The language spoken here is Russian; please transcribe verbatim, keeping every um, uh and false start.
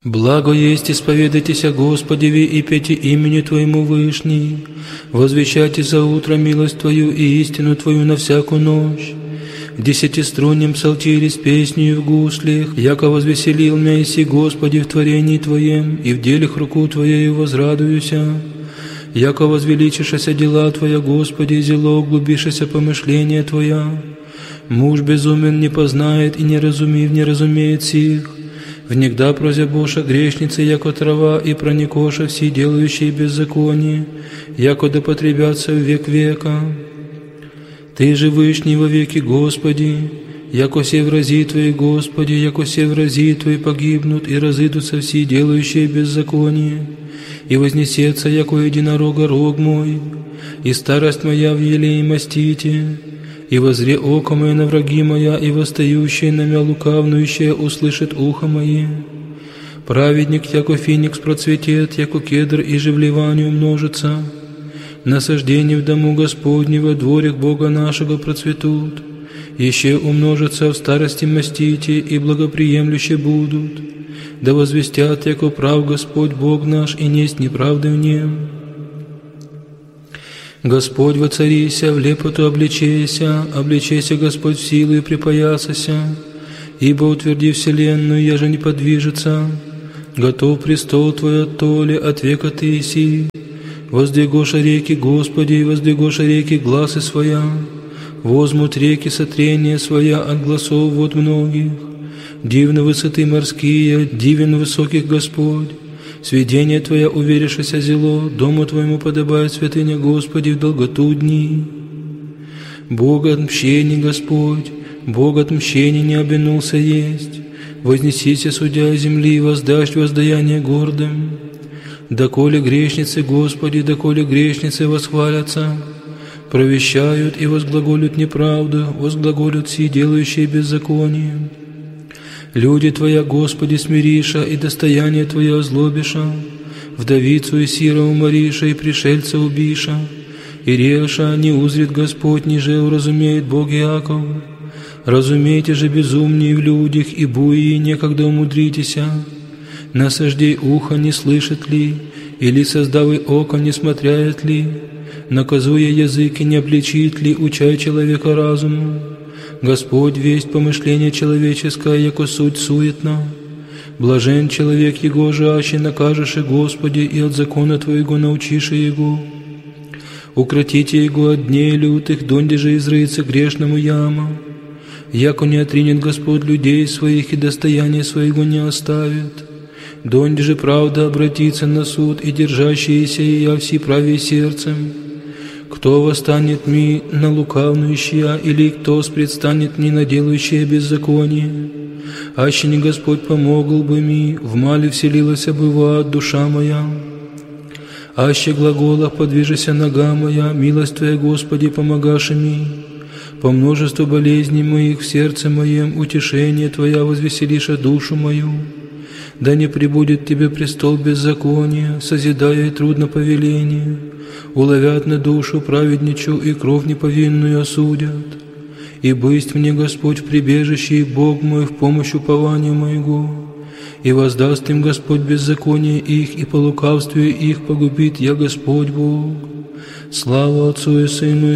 Благо есть исповедайтесь о Господе и пейте имени Твоему Вышний, возвещайте за утро милость Твою и истину Твою на всякую ночь. В десятиструнном псалтире с песнею в гуслях, яко возвеселил меня иси Господи в творении Твоем, и в делах руку Твоею возрадуюся. Яко возвеличишася дела Твоя, Господи, зело углубишася помышления Твоя. Муж безумен не познает и не разумив не разумеет сих. Внегда прозябоша грешницы, яко трава, и проникоша все делающие беззаконие, яко да потребятся в век века. Ты же Вышний во веки, Господи, яко все врази Твои, Господи, яко все врази Твои погибнут, и разыдутся все делающие беззаконие, и вознесется, яко единорога рог мой, и старость моя в елее мастите. И возре око мое на враги моя, и восстающее на мя лукавнующее услышит ухо мое. Праведник, яко феникс процветет, яко кедр и живлевание умножится. Насаждение в дому Господнего, дворик Бога нашего процветут. Еще умножатся в старости мастите, и благоприемлюще будут. Да возвестят, яко прав Господь Бог наш, и несть неправды в нем. Господь воцарися, в лепоту обличейся, обличейся, Господь, в силу и припоясася, ибо утверди вселенную, я же не подвижется. Готов престол Твой от толи, от века Ты иси. Воздвигоша реки, Господи, воздвигоша реки гласы своя, возмут реки сотрения своя от гласов вод многих. Дивны высоты морские, дивен высоких Господь. Сведение Твоя уверишься зело, дому Твоему подобает святыня, Господи, в долготу дни. Бог отмщений, Господь, Бог отмщений не обинулся есть. Вознесися, судья земли, и воздашь воздаяние гордым. Доколе грешницы, Господи, доколе грешницы восхвалятся, провещают и возглаголют неправду, возглаголют все делающие беззаконие. Люди Твоя, Господи, смириша, и достояние Твое озлобиша, вдовицу и сира умориша, и пришельца убиша, и реша не узрит Господь, ниже уразумеет Бог Иаков. Разумейте же безумнее в людях, и буи некогда умудритеся. Насаждей ухо не слышит ли, или создавый око не смотряет ли, наказуя языки не обличит ли, учай человека разуму. Господь весть помышление человеческое, яко суть суетна. Блажен человек его жаще, накажешь и Господи, и от закона Твоего научишь его. Укротите его от дней лютых, донде же изрыется грешному яма. Яко не отринет Господь людей своих, и достояние своего не оставит. Донде же правда обратится на суд, и держащиеся ея все правее сердцем. Кто восстанет ми на лукавнующее, или кто предстанет ми на делающее беззаконие? Аще не Господь помогал бы ми, в мале вселилась бы в ад душа моя. Аще глаголах подвижися нога моя, милость Твоя, Господи, помогаши ми. По множеству болезней моих в сердце моем утешение Твоя возвеселиша душу мою. Да не прибудет Тебе престол беззакония, созидая и трудно повеление. Уловят на душу праведничу, и кровь неповинную осудят. И бысть мне, Господь, в прибежище, и Бог мой в помощь упованию моего. И воздаст им Господь беззаконие их, и по лукавству их погубит я, Господь Бог. Слава Отцу и Сыну